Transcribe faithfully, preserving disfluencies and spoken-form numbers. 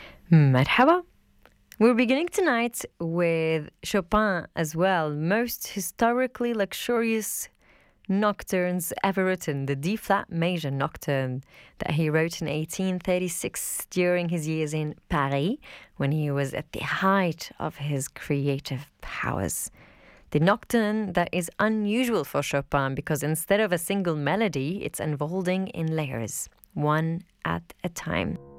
Merhaba. We're beginning tonight with Chopin as well, most historically luxurious nocturnes ever written, the D-flat major nocturne that he wrote in eighteen thirty-six during his years in Paris, when he was at the height of his creative powers. The nocturne that is unusual for Chopin because instead of a single melody, it's unfolding in layers, one at a time.